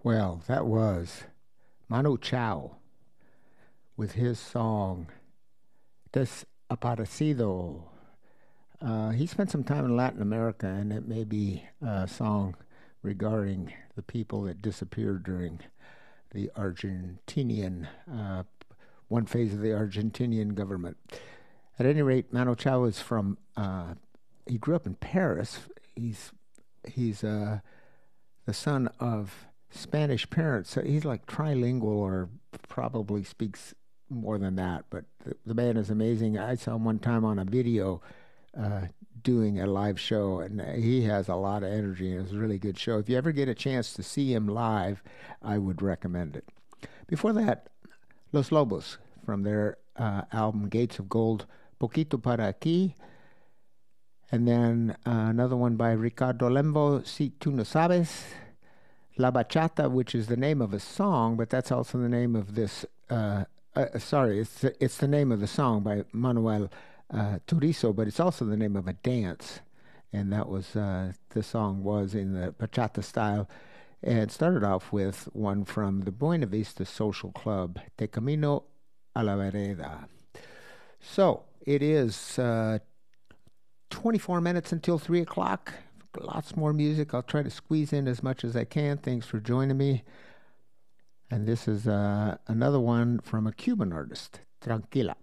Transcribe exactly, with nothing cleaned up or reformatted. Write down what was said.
Well, that was Manu Chao with his song Desaparecido. Uh, he spent some time in Latin America, and it may be a song regarding the people that disappeared during the Argentinian, uh, one phase of the Argentinian government. At any rate, Manu Chao is from, uh, he grew up in Paris. He's, he's uh, the son of Spanish parents, so he's like trilingual or probably speaks more than that, but the, the man is amazing. I saw him one time on a video uh, doing a live show, and he has a lot of energy, and it was a really good show. If you ever get a chance to see him live, I would recommend it. Before that, Los Lobos from their uh, album Gates of Gold, Poquito para aquí, and then uh, another one by Ricardo Lembo, Si Tu No Sabes, La Bachata, which is the name of a song, but that's also the name of this, uh, uh, sorry, it's the, it's the name of the song by Manuel uh, Turizo, but it's also the name of a dance, and that was, uh, the song was in the bachata style, and started off with one from the Buena Vista Social Club, Te Camino a la Vereda. So, it is uh, twenty-four minutes until three o'clock. Lots more music. I'll try to squeeze in as much as I can. Thanks for joining me. And this is uh, another one from a Cuban artist, Tranquila.